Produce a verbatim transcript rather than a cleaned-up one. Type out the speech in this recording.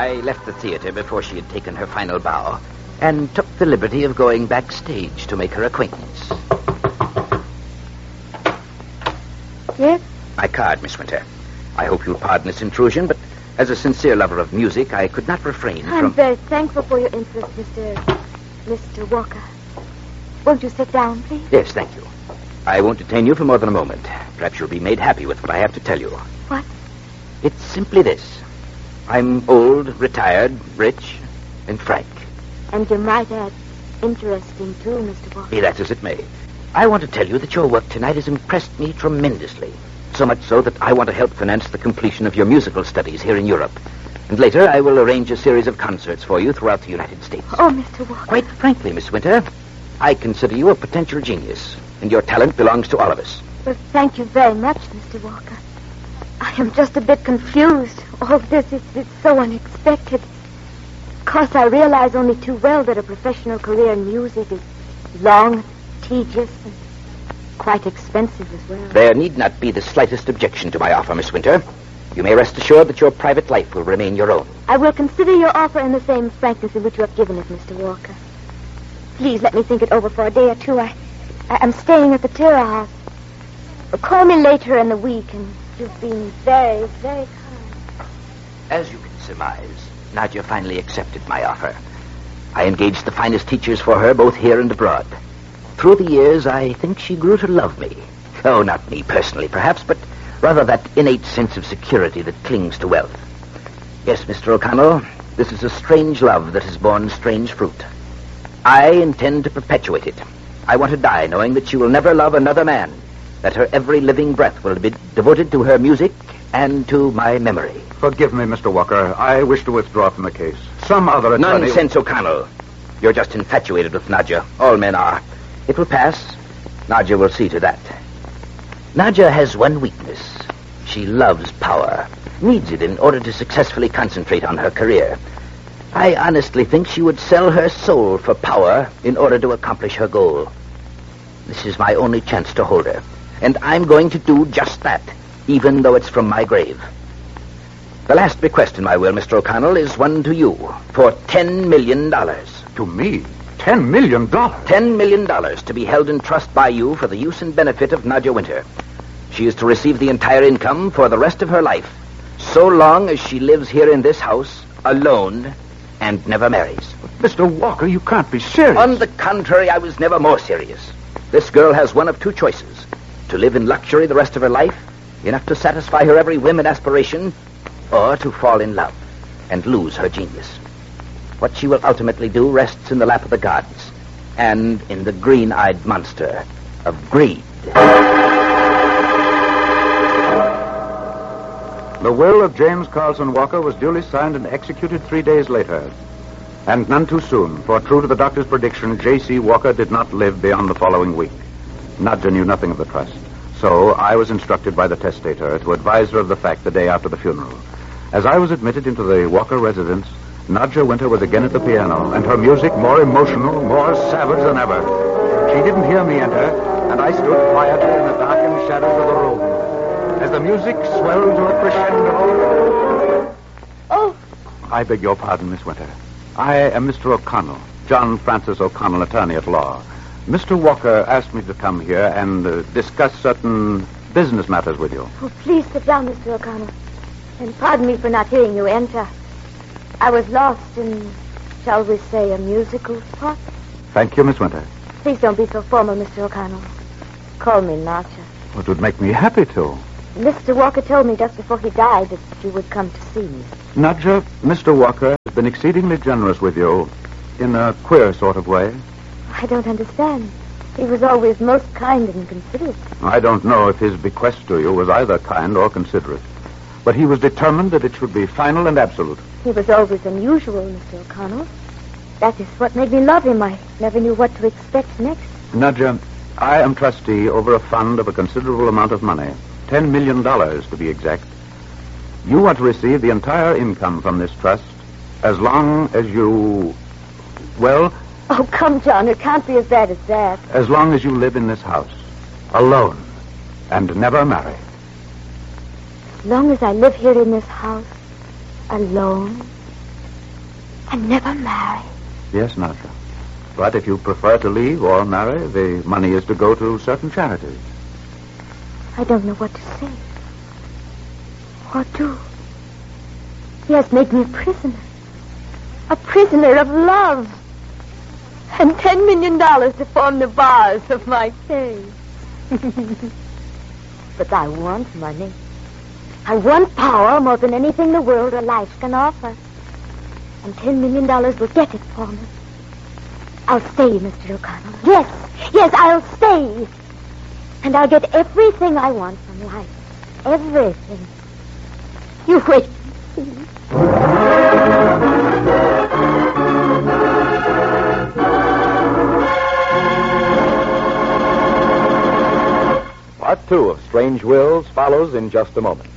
I left the theater before she had taken her final bow and took the liberty of going backstage to make her acquaintance. Yes? My card, Miss Winter. I hope you'll pardon this intrusion, but as a sincere lover of music, I could not refrain I'm from... very thankful for your interest, Mister... Mister Walker. Won't you sit down, please? Yes, thank you. I won't detain you for more than a moment. Perhaps you'll be made happy with what I have to tell you. What? It's simply this. I'm old, retired, rich, and frank. And you might add, interesting, too, Mister Walker. Be that as it may. I want to tell you that your work tonight has impressed me tremendously. So much so that I want to help finance the completion of your musical studies here in Europe. And later, I will arrange a series of concerts for you throughout the United States. Oh, Mister Walker. Quite frankly, Miss Winter, I consider you a potential genius, and your talent belongs to all of us. Well, thank you very much, Mister Walker. I am just a bit confused. All of this is it's so unexpected. Of course, I realize only too well that a professional career in music is long, tedious, and quite expensive as well. There need not be the slightest objection to my offer, Miss Winter. You may rest assured that your private life will remain your own. I will consider your offer in the same frankness in which you have given it, Mister Walker. Please let me think it over for a day or two. I, I am staying at the Terra House. Call me later in the week, and you've been very, very kind. As you can surmise, Nadia finally accepted my offer. I engaged the finest teachers for her, both here and abroad. Through the years, I think she grew to love me. Oh, not me personally, perhaps, but rather that innate sense of security that clings to wealth. Yes, Mister O'Connell, this is a strange love that has borne strange fruit. I intend to perpetuate it. I want to die knowing that she will never love another man, that her every living breath will be devoted to her music and to my memory. Forgive me, Mister Walker. I wish to withdraw from the case. Some other attorney... Nonsense, O'Connell. You're just infatuated with Nadia. All men are. It will pass. Nadia will see to that. Nadia has one weakness. She loves power, needs it in order to successfully concentrate on her career. I honestly think she would sell her soul for power in order to accomplish her goal. This is my only chance to hold her, and I'm going to do just that, even though it's from my grave. The last bequest in my will, Mister O'Connell, is one to you for ten million dollars. To me? Ten million dollars? Ten million dollars to be held in trust by you for the use and benefit of Nadia Winter. She is to receive the entire income for the rest of her life, so long as she lives here in this house, alone, and never marries. Mister Walker, you can't be serious. On the contrary, I was never more serious. This girl has one of two choices. To live in luxury the rest of her life, enough to satisfy her every whim and aspiration, or to fall in love and lose her genius. What she will ultimately do rests in the lap of the gods and in the green-eyed monster of greed. The will of James Carlson Walker was duly signed and executed three days later. And none too soon, for true to the doctor's prediction, J C. Walker did not live beyond the following week. Nadia knew nothing of the trust. So I was instructed by the testator to advise her of the fact the day after the funeral. As I was admitted into the Walker residence, Nadia Winter was again at the piano, and her music more emotional, more savage than ever. She didn't hear me enter, and I stood quietly in the darkened shadows of the room. As the music swelled to a crescendo... Oh! I beg your pardon, Miss Winter. I am Mister O'Connell, John Francis O'Connell, attorney at law. Mister Walker asked me to come here and uh, discuss certain business matters with you. Oh, please sit down, Mister O'Connell. And pardon me for not hearing you enter. I was lost in, shall we say, a musical spot. Thank you, Miss Winter. Please don't be so formal, Mister O'Connell. Call me Nadia. It would make me happy to. Mister Walker told me just before he died that you would come to see me. Nadia, Mister Walker has been exceedingly generous with you in a queer sort of way. I don't understand. He was always most kind and considerate. I don't know if his bequest to you was either kind or considerate, but he was determined that it should be final and absolute. He was always unusual, Mister O'Connell. That is what made me love him. I never knew what to expect next. Nadia, I am trustee over a fund of a considerable amount of money. Ten million dollars, to be exact. You want to receive the entire income from this trust as long as you... Well... Oh, come, John. It can't be as bad as that. As long as you live in this house. Alone. And never marry. As long as I live here in this house, alone and never marry. Yes, Nadja. But if you prefer to leave or marry, the money is to go to certain charities. I don't know what to say. What do? He has made me a prisoner. A prisoner of love. And ten million dollars to form the bars of my cage. But I want money. I want power more than anything the world or life can offer. And ten million dollars will get it for me. I'll stay, Mister O'Connell. Yes, yes, I'll stay. And I'll get everything I want from life. Everything. You wait and see. Part two of Strange Wills follows in just a moment.